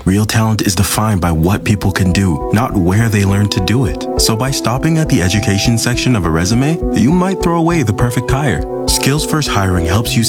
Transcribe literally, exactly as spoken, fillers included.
Real talent is defined by what people can do, not where they learn to do it. So by stopping at the education section of a resume, you might throw away the perfect hire. Skills First Hiring helps you